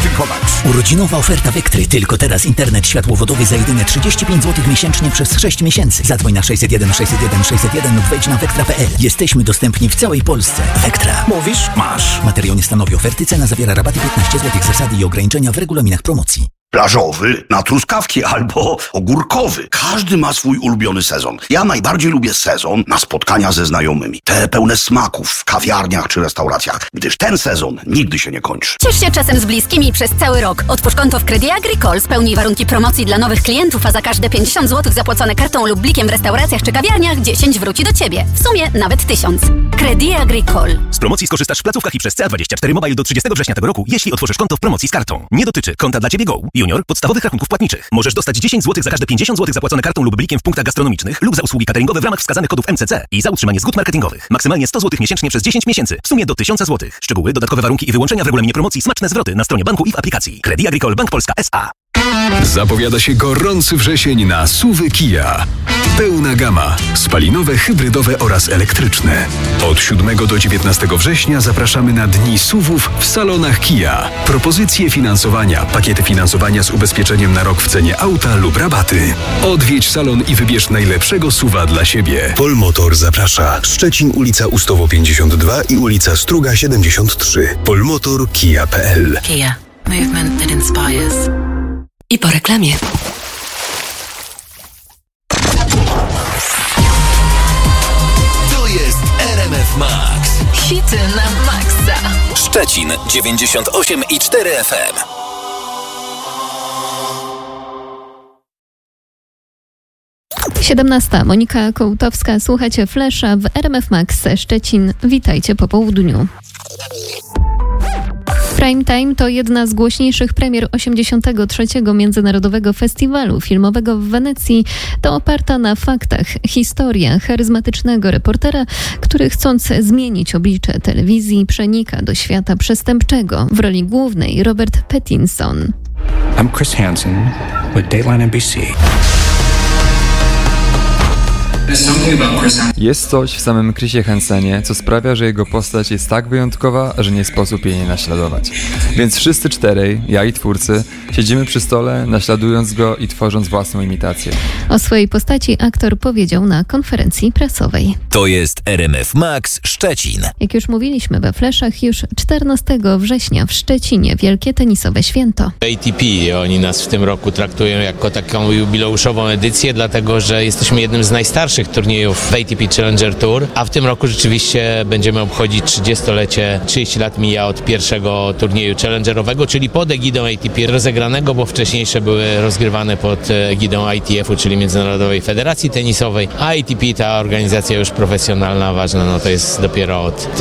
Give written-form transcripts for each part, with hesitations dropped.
podziękować. Urodzinowa oferta Vectry. Tylko teraz internet światłowodowy za jedyne 35 zł miesięcznie przez 6 miesięcy. Zadzwoń na 601 601 601 lub wejdź na vectra.pl. Jesteśmy dostępni w całej Polsce. Vectra. Mówisz? Masz. Materiał nie stanowi oferty. Cena zawiera rabaty 15 zł. Zasady i ograniczenia w regulaminach promocji. Plażowy na truskawki albo ogórkowy. Każdy ma swój ulubiony sezon. Ja najbardziej lubię sezon na spotkania ze znajomymi. Te pełne smaków w kawiarniach czy restauracjach, gdyż ten sezon nigdy się nie kończy. Ciesz się czasem z bliskimi przez cały rok. Otwórz konto w Credit Agricole, spełnij warunki promocji dla nowych klientów, a za każde 50 zł zapłacone kartą lub blikiem w restauracjach czy kawiarniach 10 wróci do Ciebie. W sumie nawet 1000. Credit Agricole. Z promocji skorzystasz w placówkach i przez CA24 Mobile do 30 września tego roku, jeśli otworzysz konto w promocji z kartą. Nie dotyczy konta dla Ciebie Go, Junior, podstawowych rachunków płatniczych. Możesz dostać 10 zł za każde 50 zł zapłacone kartą lub blikiem w punktach gastronomicznych lub za usługi cateringowe w ramach wskazanych kodów MCC i za utrzymanie zgód marketingowych. Maksymalnie 100 zł miesięcznie przez 10 miesięcy. W sumie do 1000 zł. Szczegóły, dodatkowe warunki i wyłączenia w regulaminie promocji, smaczne zwroty na stronie banku i w aplikacji. Credit Agricole Bank Polska S.A. Zapowiada się gorący wrzesień na SUV-y Kia. Pełna gama. Spalinowe, hybrydowe oraz elektryczne. Od 7 do 19 września zapraszamy na Dni SUV-ów w salonach Kia. Propozycje finansowania, pakiety finansowania z ubezpieczeniem na rok w cenie auta lub rabaty. Odwiedź salon i wybierz najlepszego SUV-a dla siebie. Polmotor zaprasza. Szczecin, ulica Ustowo 52 i ulica Struga 73. Polmotor Kia.pl. Kia. Movement that inspires. I po reklamie. To jest RMF Max. Hity na maksa. Szczecin 98,4 FM. Siedemnasta. Monika Kołtowska. Słuchacie Flesza w RMF Max Szczecin. Witajcie po południu. Prime Time to jedna z głośniejszych premier 83. Międzynarodowego Festiwalu Filmowego w Wenecji. To oparta na faktach historia charyzmatycznego reportera, który chcąc zmienić oblicze telewizji przenika do świata przestępczego. W roli głównej Robert Pattinson. I'm Chris Hansen with Dateline NBC. Jest coś w samym Chrisie Hansenie, co sprawia, że jego postać jest tak wyjątkowa, że nie sposób jej nie naśladować. Więc wszyscy czterej, ja i twórcy, siedzimy przy stole, naśladując go i tworząc własną imitację. O swojej postaci aktor powiedział na konferencji prasowej. To jest RMF Max Szczecin. Jak już mówiliśmy we Fleszach, już 14 września w Szczecinie wielkie tenisowe święto. ATP, oni nas w tym roku traktują jako taką jubileuszową edycję, dlatego że jesteśmy jednym z najstarszych turniejów w ATP Challenger Tour, a w tym roku rzeczywiście będziemy obchodzić 30-lecie, 30 lat mija od pierwszego turnieju challengerowego, czyli pod egidą ATP rozegranego, bo wcześniejsze były rozgrywane pod egidą ITF-u, czyli Międzynarodowej Federacji Tenisowej, a ATP, ta organizacja już profesjonalna, ważna, no to jest dopiero od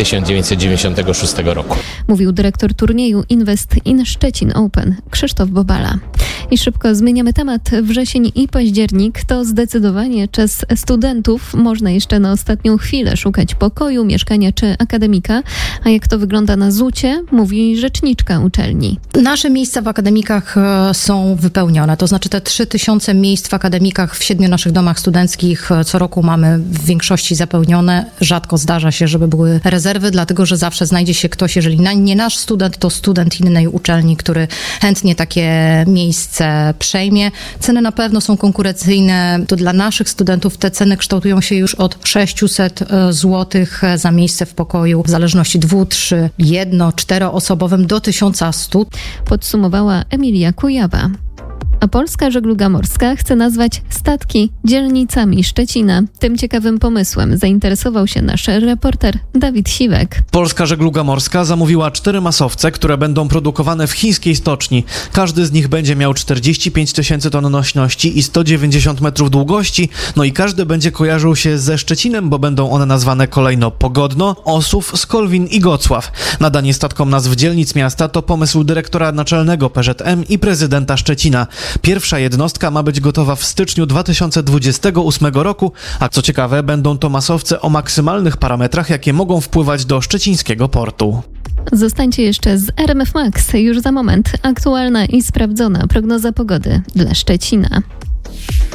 1996 roku. Mówił dyrektor turnieju Invest in Szczecin Open Krzysztof Bobala. I szybko zmieniamy temat. Wrzesień i październik to zdecydowanie czas studentów. Można jeszcze na ostatnią chwilę szukać pokoju, mieszkania czy akademika. A jak to wygląda na ZUC-ie, mówi rzeczniczka uczelni. Nasze miejsca w akademikach są wypełnione. To znaczy te 3000 miejsc w akademikach w 7 naszych domach studenckich co roku mamy w większości zapełnione. Rzadko zdarza się, żeby były rezerwy, dlatego że zawsze znajdzie się ktoś, jeżeli nie nasz student, to student innej uczelni, który chętnie takie miejsce przejmie. Ceny na pewno są konkurencyjne. To dla naszych studentów te ceny kształtują się już od 600 zł za miejsce w pokoju, w zależności 2, 3, 1, 4-osobowym do 1100. Podsumowała Emilia Kujawa. A Polska Żegluga Morska chce nazwać statki dzielnicami Szczecina. Tym ciekawym pomysłem zainteresował się nasz reporter Dawid Siwek. Polska Żegluga Morska zamówiła 4 masowce, które będą produkowane w chińskiej stoczni. Każdy z nich będzie miał 45 000 ton nośności i 190 metrów długości. No i każdy będzie kojarzył się ze Szczecinem, bo będą one nazwane kolejno Pogodno, Osów, Skolwin i Gocław. Nadanie statkom nazw dzielnic miasta to pomysł dyrektora naczelnego PŻM i prezydenta Szczecina. Pierwsza jednostka ma być gotowa w styczniu 2028 roku, a co ciekawe, będą to masowce o maksymalnych parametrach, jakie mogą wpływać do szczecińskiego portu. Zostańcie jeszcze z RMF Max. Już za moment aktualna i sprawdzona prognoza pogody dla Szczecina.